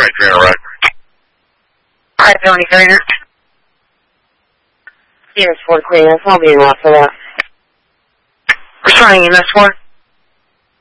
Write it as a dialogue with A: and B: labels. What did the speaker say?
A: Tony Trainer, right?
B: Hi, Tony Trainer. Stevens Ford Queen, I'll be in lot for that. Responding in this one.